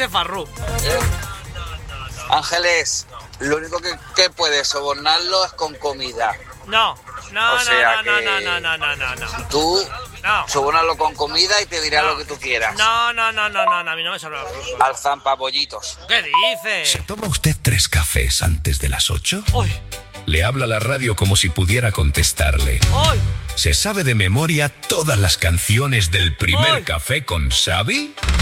de Farru. Ángeles, lo único que puedes sobornarlo es con comida. No. O sea No. Tú No. sobórnalo con comida y te dirá No. lo que tú quieras. No, a mí no me sobra. Al zampapollitos. ¿Qué dices? ¿Se toma usted 3 cafés antes de las 8? Uy. Le habla la radio como si pudiera contestarle. ¡Uy! ¿Se sabe de memoria todas las canciones del primer ¡Ay! café con Xavi?